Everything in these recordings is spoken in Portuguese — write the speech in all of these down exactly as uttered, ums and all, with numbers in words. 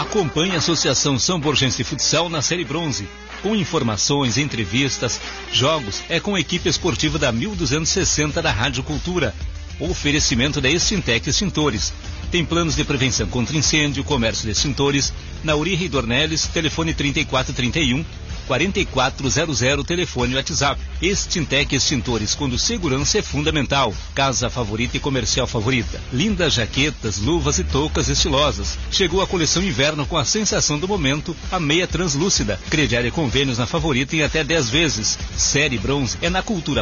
Acompanhe a Associação São Borgense de Futsal na Série Bronze. Com informações, entrevistas, jogos, é com a equipe esportiva da mil duzentos e sessenta da Rádio Cultura. O oferecimento da Extintec Extintores. Tem planos de prevenção contra incêndio, comércio de extintores, na Uribe e Dornelles, telefone trinta e quatro trinta e um, quarenta e quatro zero zero, telefone WhatsApp. Extintec Extintores, quando segurança é fundamental. Casa favorita e comercial favorita. Lindas jaquetas, luvas e toucas estilosas. Chegou a coleção inverno com a sensação do momento, a meia translúcida. Crediária convênios na favorita em até dez vezes. Série Bronze é na Cultura.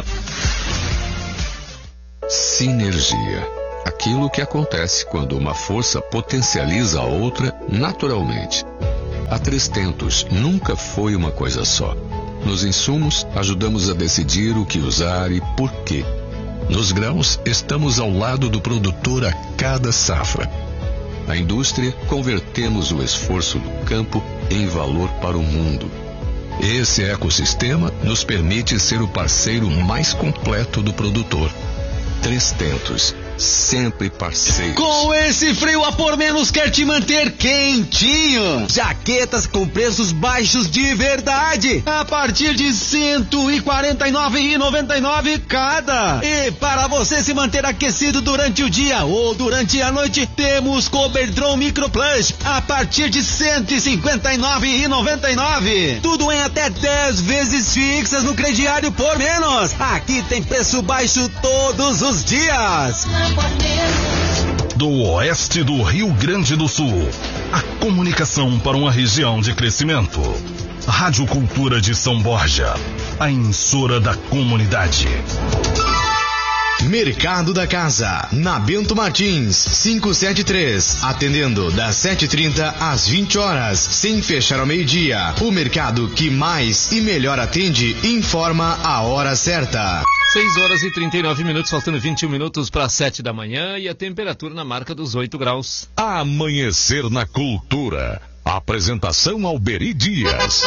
Sinergia. Aquilo que acontece quando uma força potencializa a outra naturalmente. A Três Tentos nunca foi uma coisa só. Nos insumos, ajudamos a decidir o que usar e por quê. Nos grãos, estamos ao lado do produtor a cada safra. Na indústria, convertemos o esforço do campo em valor para o mundo. Esse ecossistema nos permite ser o parceiro mais completo do produtor. Três Tentos, sempre parceiros. Com esse frio a por menos quer te manter quentinho. Jaquetas com preços baixos de verdade, a partir de cento e quarenta e nove reais e noventa e nove centavos cada. E para você se manter aquecido durante o dia ou durante a noite, temos Coberdron Micro Plus a partir de cento e cinquenta e nove reais e noventa e nove centavos. Tudo em até dez vezes fixas no crediário por menos. Aqui tem preço baixo todos os dias. Do oeste do Rio Grande do Sul, a comunicação para uma região de crescimento. Rádio Cultura de São Borja, a emissora da comunidade. Mercado da Casa, na Bento Martins, quinhentos e setenta e três, atendendo das sete e trinta às vinte horas, sem fechar ao meio-dia. O mercado que mais e melhor atende informa a hora certa. seis horas e trinta e nove minutos, faltando vinte e um minutos para sete da manhã e a temperatura na marca dos oito graus. Amanhecer na Cultura. Apresentação Alberi Dias.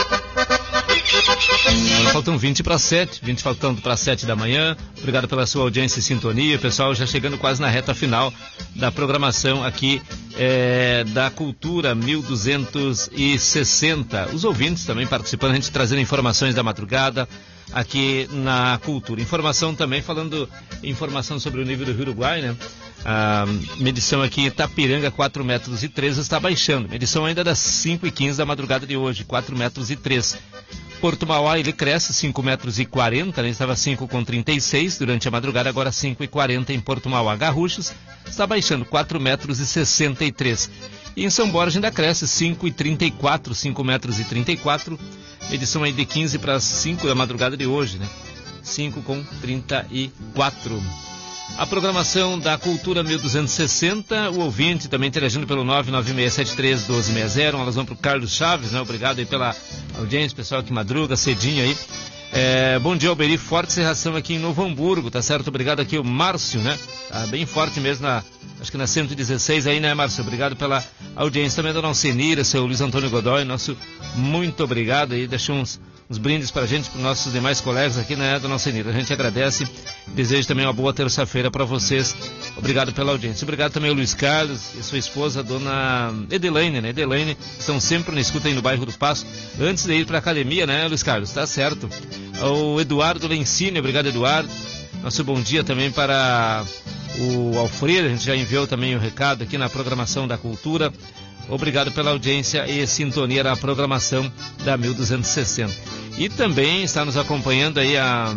Agora faltam vinte para sete, vinte faltando para sete da manhã. Obrigado pela sua audiência e sintonia. Pessoal, já chegando quase na reta final da programação aqui é, da Cultura mil duzentos e sessenta. Os ouvintes também participando, a gente trazendo informações da madrugada aqui na Cultura. Informação também, falando informação sobre o nível do Rio Uruguai, né? A medição aqui em Itapiranga, quatro metros e treze, está baixando. Medição ainda das cinco e quinze da madrugada de hoje, quatro metros e treze. Porto Mauá, ele cresce cinco metros e quarenta, né? Estava cinco com trinta e seis durante a madrugada, agora cinco e quarenta em Porto Mauá. Garruchos está baixando, quatro metros e sessenta e três. E em São Borja ainda cresce cinco e trinta e quatro, cinco metros e trinta e quatro. Edição aí de quinze para as cinco da madrugada de hoje, né? cinco com trinta e quatro. A programação da Cultura mil duzentos e sessenta, o ouvinte também interagindo pelo nove nove seis sete três um dois seis zero. Elas vão para o Carlos Chaves, né? Obrigado aí pela audiência, pessoal que madruga cedinho aí. É, bom dia, Alberi, forte serração aqui em Novo Hamburgo, tá certo? Obrigado aqui o Márcio, né? Tá bem forte mesmo, na, acho que na cento e dezesseis aí, né, Márcio? Obrigado pela audiência também, dona Alcenira, seu Luiz Antônio Godoy, nosso muito obrigado aí, deixou uns, uns brindes pra gente, para nossos demais colegas aqui, né, dona Alcenira? A gente agradece, desejo também uma boa terça-feira para vocês, obrigado pela audiência. Obrigado também ao Luiz Carlos e sua esposa, a dona Edelaine, né? Edelaine, estão sempre na escuta aí no bairro do Passo, antes de ir pra academia, né, Luiz Carlos? Tá certo. O Eduardo Lencini, obrigado, Eduardo. Nosso bom dia também para o Alfredo, a gente já enviou também o recado aqui na programação da Cultura. Obrigado pela audiência e sintonia na programação da mil duzentos e sessenta. E também está nos acompanhando aí a...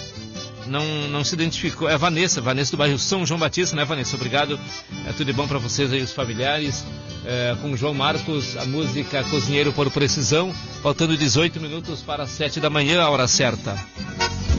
Não, não se identificou, é a Vanessa, Vanessa do bairro São João Batista, né, Vanessa? Obrigado, é tudo de bom para vocês aí, os familiares. É, com o João Marcos, a música Cozinheiro por Precisão, faltando dezoito minutos para sete da manhã, a hora certa.